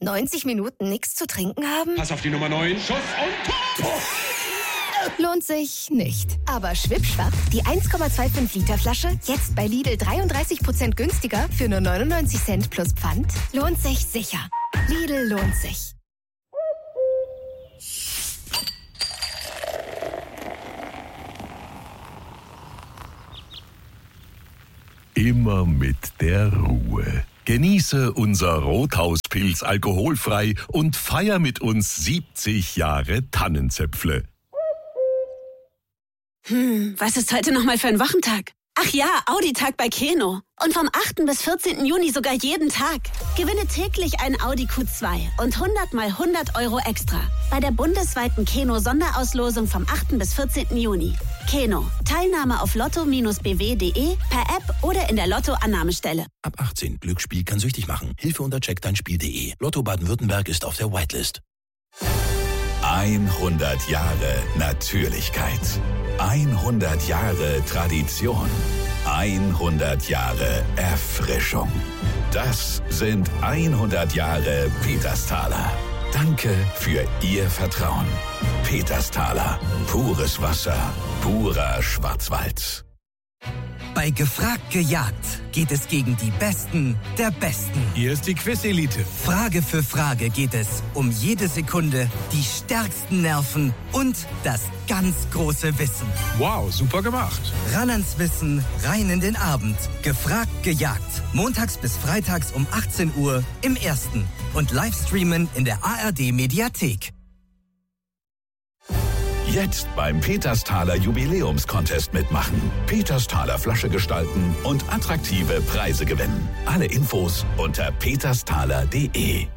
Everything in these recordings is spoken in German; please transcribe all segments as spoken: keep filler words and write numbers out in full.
neunzig Minuten nichts zu trinken haben? Pass auf die Nummer neun. Schuss und Tor! Lohnt sich nicht. Aber schwippschwapp, die eins Komma fünfundzwanzig Liter Flasche, jetzt bei Lidl dreiunddreißig Prozent günstiger für nur neunundneunzig Cent plus Pfand, lohnt sich sicher. Lidl lohnt sich. Immer mit der Ruhe. Genieße unser Rothauspilz alkoholfrei und feier mit uns siebzig Jahre Tannenzäpfle. Hm, was ist heute nochmal für ein Wochentag? Ach ja, Audi-Tag bei Keno. Und vom achten bis vierzehnten Juni sogar jeden Tag. Gewinne täglich ein Audi Q zwei und hundert mal hundert Euro extra. Bei der bundesweiten Keno-Sonderauslosung vom achten bis vierzehnten Juni. Keno. Teilnahme auf lotto b w punkt de, per App oder in der Lotto-Annahmestelle. Ab achtzehn. Glücksspiel kann süchtig machen. Hilfe unter check dein Spiel punkt de. Lotto Baden-Württemberg ist auf der Whitelist. hundert Jahre Natürlichkeit. hundert Jahre Tradition. hundert Jahre Erfrischung. Das sind hundert Jahre Petersthaler. Danke für Ihr Vertrauen. Petersthaler. Pures Wasser. Purer Schwarzwald. Bei Gefragt gejagt geht es gegen die Besten der Besten. Hier ist die Quiz-Elite. Frage für Frage geht es um jede Sekunde, die stärksten Nerven und das ganz große Wissen. Wow, super gemacht. Ran ans Wissen, rein in den Abend. Gefragt gejagt. Montags bis freitags um achtzehn Uhr im Ersten. Und Livestreamen in der A R D-Mediathek. Jetzt beim Petersthaler Jubiläumscontest mitmachen. Petersthaler Flasche gestalten und attraktive Preise gewinnen. Alle Infos unter petersthaler punkt de.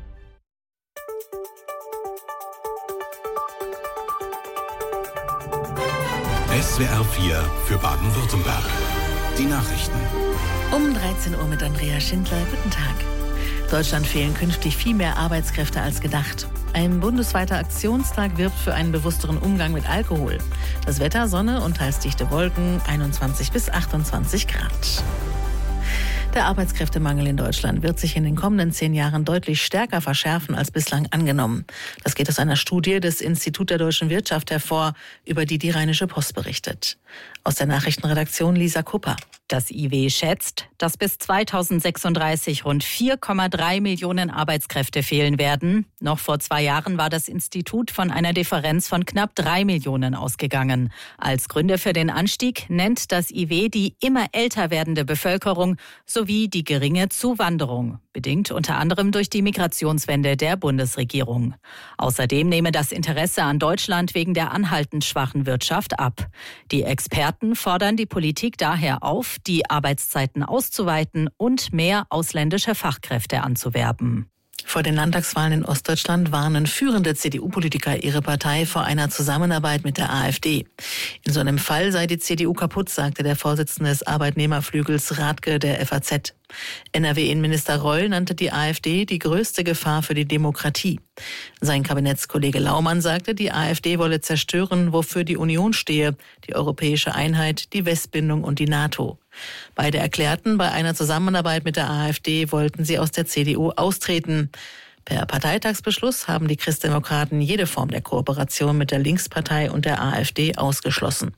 S W R vier für Baden-Württemberg. Die Nachrichten. Um dreizehn Uhr mit Andrea Schindler. Guten Tag. Deutschland fehlen künftig viel mehr Arbeitskräfte als gedacht. Ein bundesweiter Aktionstag wirbt für einen bewussteren Umgang mit Alkohol. Das Wetter, Sonne und teils dichte Wolken, einundzwanzig bis achtundzwanzig Grad. Der Arbeitskräftemangel in Deutschland wird sich in den kommenden zehn Jahren deutlich stärker verschärfen als bislang angenommen. Das geht aus einer Studie des Instituts der deutschen Wirtschaft hervor, über die die Rheinische Post berichtet. Aus der Nachrichtenredaktion Lisa Kupper. Das I W schätzt, dass bis zweitausendsechsunddreißig rund vier Komma drei Millionen Arbeitskräfte fehlen werden. Noch vor zwei Jahren war das Institut von einer Differenz von knapp drei Millionen ausgegangen. Als Gründe für den Anstieg nennt das I W die immer älter werdende Bevölkerung sowie die geringe Zuwanderung, bedingt unter anderem durch die Migrationswende der Bundesregierung. Außerdem nehme das Interesse an Deutschland wegen der anhaltend schwachen Wirtschaft ab. Die Experten fordern die Politik daher auf, die Arbeitszeiten auszuweiten und mehr ausländische Fachkräfte anzuwerben. Vor den Landtagswahlen in Ostdeutschland warnen führende C D U-Politiker ihre Partei vor einer Zusammenarbeit mit der AfD. In so einem Fall sei die C D U kaputt, sagte der Vorsitzende des Arbeitnehmerflügels Radke der F A Z. N R W-Innenminister Reul nannte die AfD die größte Gefahr für die Demokratie. Sein Kabinettskollege Laumann sagte, die AfD wolle zerstören, wofür die Union stehe, die europäische Einheit, die Westbindung und die NATO. Beide erklärten, bei einer Zusammenarbeit mit der AfD wollten sie aus der C D U austreten. Per Parteitagsbeschluss haben die Christdemokraten jede Form der Kooperation mit der Linkspartei und der AfD ausgeschlossen.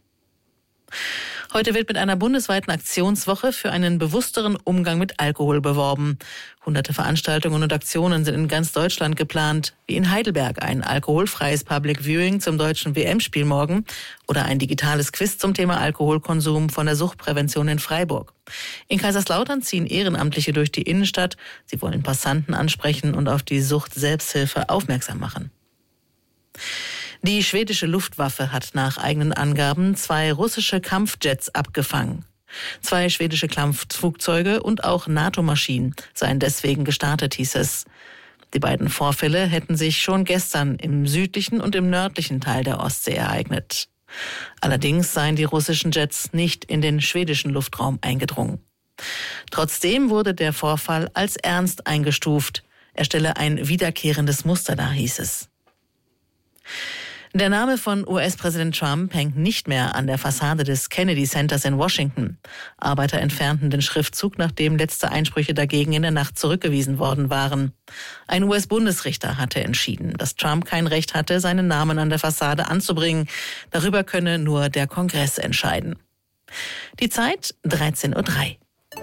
Heute wird mit einer bundesweiten Aktionswoche für einen bewussteren Umgang mit Alkohol beworben. Hunderte Veranstaltungen und Aktionen sind in ganz Deutschland geplant, wie in Heidelberg ein alkoholfreies Public Viewing zum deutschen W M-Spiel morgen oder ein digitales Quiz zum Thema Alkoholkonsum von der Suchtprävention in Freiburg. In Kaiserslautern ziehen Ehrenamtliche durch die Innenstadt. Sie wollen Passanten ansprechen und auf die Sucht-Selbsthilfe aufmerksam machen. Die schwedische Luftwaffe hat nach eigenen Angaben zwei russische Kampfjets abgefangen. Zwei schwedische Kampfflugzeuge und auch NATO-Maschinen seien deswegen gestartet, hieß es. Die beiden Vorfälle hätten sich schon gestern im südlichen und im nördlichen Teil der Ostsee ereignet. Allerdings seien die russischen Jets nicht in den schwedischen Luftraum eingedrungen. Trotzdem wurde der Vorfall als ernst eingestuft. Er stelle ein wiederkehrendes Muster dar, hieß es. Der Name von U S-Präsident Trump hängt nicht mehr an der Fassade des Kennedy Centers in Washington. Arbeiter entfernten den Schriftzug, nachdem letzte Einsprüche dagegen in der Nacht zurückgewiesen worden waren. Ein U S-Bundesrichter hatte entschieden, dass Trump kein Recht hatte, seinen Namen an der Fassade anzubringen. Darüber könne nur der Kongress entscheiden. Die Zeit dreizehn Uhr drei.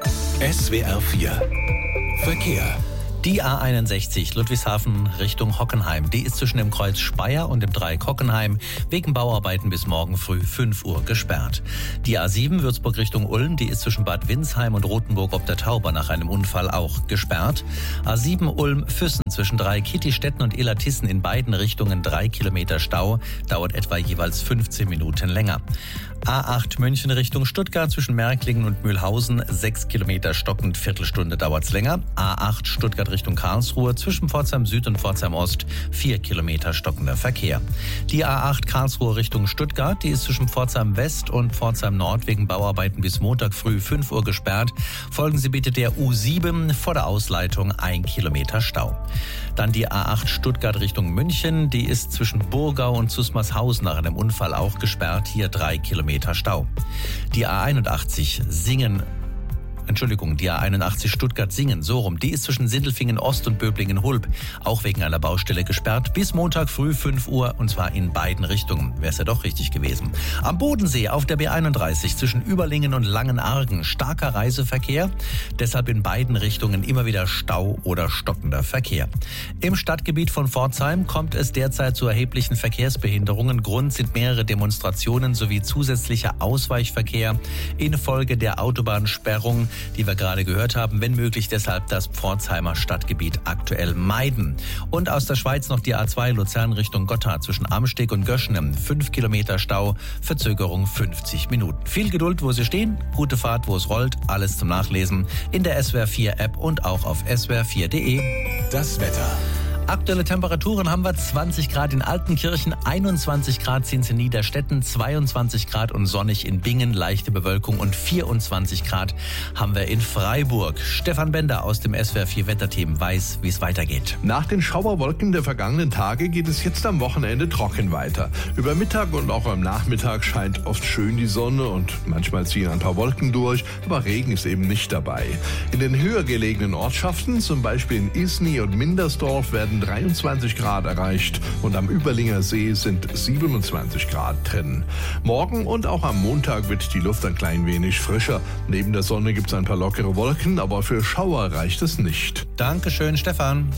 S W R vier Verkehr. Die A einundsechzig Ludwigshafen Richtung Hockenheim, die ist zwischen dem Kreuz Speyer und dem Dreieck Hockenheim wegen Bauarbeiten bis morgen früh fünf Uhr gesperrt. Die A sieben Würzburg Richtung Ulm, die ist zwischen Bad Windsheim und Rothenburg ob der Tauber nach einem Unfall auch gesperrt. A sieben Ulm-Füssen zwischen Dreieck Kittistetten und Illertissen in beiden Richtungen drei Kilometer Stau, dauert etwa jeweils fünfzehn Minuten länger. A acht München Richtung Stuttgart zwischen Märklingen und Mühlhausen, sechs Kilometer stockend, Viertelstunde dauert's länger. A acht Stuttgart Richtung Karlsruhe zwischen Pforzheim Süd und Pforzheim Ost, vier Kilometer stockender Verkehr. Die A acht Karlsruhe Richtung Stuttgart, die ist zwischen Pforzheim West und Pforzheim Nord wegen Bauarbeiten bis Montag früh fünf Uhr gesperrt. Folgen Sie bitte der U sieben vor der Ausleitung, ein Kilometer Stau. Dann die A acht Stuttgart Richtung München, die ist zwischen Burgau und Zusmarshausen nach einem Unfall auch gesperrt, hier drei Kilometer Stau. Die A einundachtzig Singen Entschuldigung, die A einundachtzig Stuttgart-Singen, so rum, die ist zwischen Sindelfingen Ost und Böblingen-Hulb, auch wegen einer Baustelle gesperrt, bis Montag früh fünf Uhr, und zwar in beiden Richtungen. Wäre es ja doch richtig gewesen. Am Bodensee auf der B einunddreißig zwischen Überlingen und Langenargen starker Reiseverkehr, deshalb in beiden Richtungen immer wieder Stau oder stockender Verkehr. Im Stadtgebiet von Pforzheim kommt es derzeit zu erheblichen Verkehrsbehinderungen. Grund sind mehrere Demonstrationen sowie zusätzlicher Ausweichverkehr infolge der Autobahnsperrung, die wir gerade gehört haben, wenn möglich deshalb das Pforzheimer Stadtgebiet aktuell meiden. Und aus der Schweiz noch die A zwei Luzern Richtung Gotthard zwischen Amsteg und Göschnem, fünf Kilometer Stau, Verzögerung fünfzig Minuten. Viel Geduld, wo Sie stehen, gute Fahrt, wo es rollt, alles zum Nachlesen in der S W R vier App und auch auf S W R vier Punkt de. Das Wetter. Aktuelle Temperaturen haben wir zwanzig Grad in Altenkirchen, einundzwanzig Grad sind es in Niederstetten, zweiundzwanzig Grad und sonnig in Bingen, leichte Bewölkung, und vierundzwanzig Grad haben wir in Freiburg. Stefan Bender aus dem S W R vier Wetterteam weiß, wie es weitergeht. Nach den Schauerwolken der vergangenen Tage geht es jetzt am Wochenende trocken weiter. Über Mittag und auch am Nachmittag scheint oft schön die Sonne und manchmal ziehen ein paar Wolken durch, aber Regen ist eben nicht dabei. In den höher gelegenen Ortschaften, zum Beispiel in Isny und Mindersdorf, werden dreiundzwanzig Grad erreicht und am Überlinger See sind siebenundzwanzig Grad drin. Morgen und auch am Montag wird die Luft ein klein wenig frischer. Neben der Sonne gibt es ein paar lockere Wolken, aber für Schauer reicht es nicht. Dankeschön, Stefan.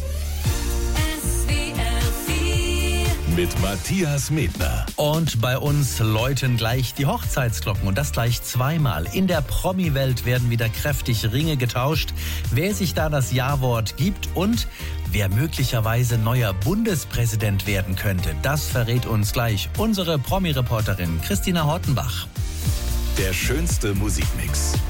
Mit Matthias Medner. Und bei uns läuten gleich die Hochzeitsglocken, und das gleich zweimal. In der Promi-Welt werden wieder kräftig Ringe getauscht, wer sich da das Ja-Wort gibt und wer möglicherweise neuer Bundespräsident werden könnte. Das verrät uns gleich unsere Promi-Reporterin Christina Hortenbach. Der schönste Musikmix.